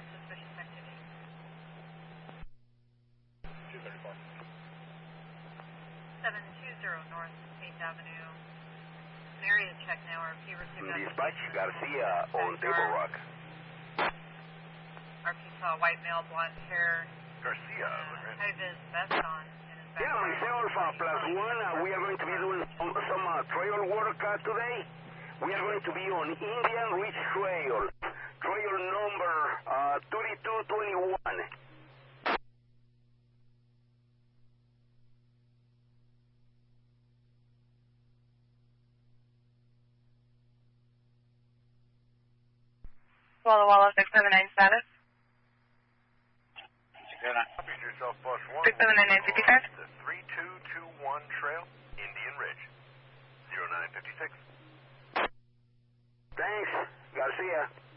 suspicious activity. 234. 720 North 8th Avenue. An area check now. RP received Dispatch, Garcia on Table Rock. RP saw white male, blonde hair, Garcia. high-vis vest on in his Yeah, background. myself, +1. We are going to be doing some trail work today. We are going to be on Indian Ridge Trail. Trail number 3221. Walla Walla 679 status. Copy yourself, +1. 679 CP5. The 3221 Trail, Indian Ridge. 0956. Thanks, Garcia.